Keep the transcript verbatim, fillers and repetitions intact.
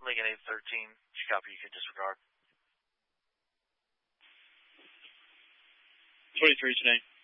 Lincoln eight thirteen, copy, you can disregard. twenty-three today.